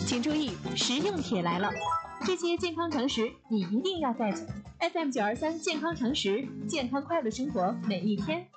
请注意，实用帖来了！这些健康常识你一定要带走。FM923健康常识，健康快乐生活每一天。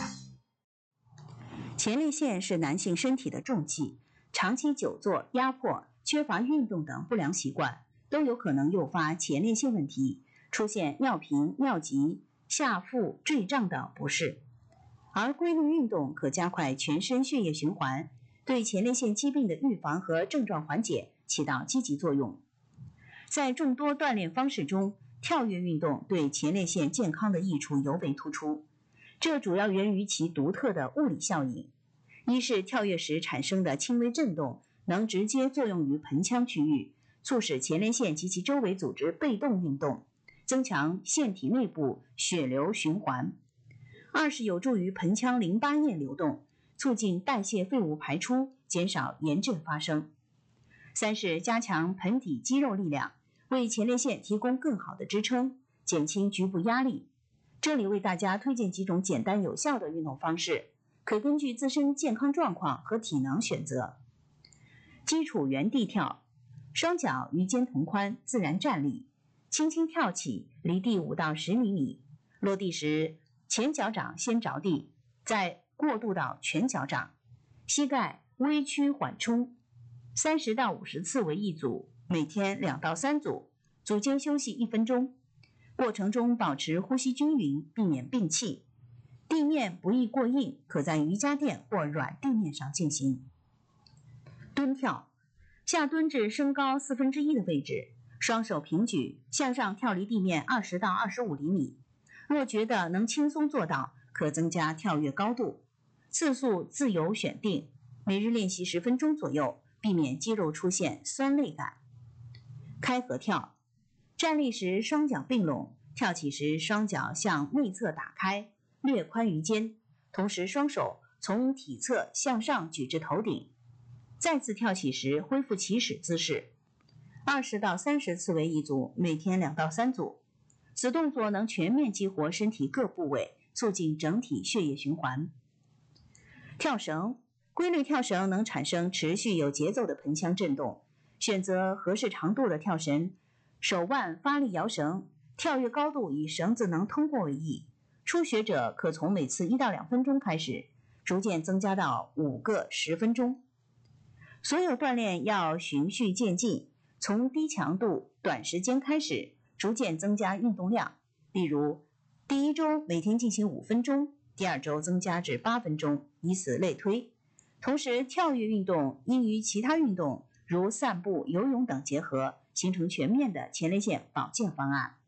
前列腺是男性身体的重器，长期久坐、压迫、缺乏运动等不良习惯都有可能诱发前列腺问题，出现尿频、尿急、下腹坠胀等不适。而规律运动可加快全身血液循环，对前列腺疾病的预防和症状缓解起到积极作用。在众多锻炼方式中，跳跃运动对前列腺健康的益处尤为突出，这主要源于其独特的物理效应。一是跳跃时产生的轻微振动能直接作用于盆腔区域，促使前列腺及其周围组织被动运动，增强腺体内部血流循环。二是有助于盆腔淋巴液流动，促进代谢废物排出，减少炎症发生。三是加强盆底肌肉力量，为前列腺提供更好的支撑，减轻局部压力。这里为大家推荐几种简单有效的运动方式，可根据自身健康状况和体能选择。基础原地跳，双脚与肩同宽，自然站立，轻轻跳起，离地5到10厘米，落地时前脚掌先着地，再过渡到全脚掌，膝盖微屈缓冲，30到50次为一组，每天2到3组，组间休息1分钟。过程中保持呼吸均匀，避免闭气。地面不宜过硬，可在瑜伽垫或软地面上进行。蹲跳，下蹲至身高1/4的位置，双手平举，向上跳离地面20到25厘米。若觉得能轻松做到，可增加跳跃高度，次数自由选定，每日练习10分钟左右，避免肌肉出现酸累感。开合跳，站立时双脚并拢，跳起时双脚向内侧打开，略宽于肩，同时双手从体侧向上举至头顶，再次跳起时恢复起始姿势。20到30次为一组，每天2到3组。此动作能全面激活身体各部位，促进整体血液循环。跳绳，规律跳绳能产生持续有节奏的盆腔振动，选择合适长度的跳绳，手腕发力摇绳，跳跃高度以绳子能通过为宜。初学者可从每次1到2分钟开始，逐渐增加到5个10分钟。所有锻炼要循序渐进，从低强度短时间开始，逐渐增加运动量。例如第1周每天进行5分钟，第2周增加至8分钟，以此类推。同时跳跃运动应与其他运动如散步、游泳等结合，形成全面的前列腺保健方案。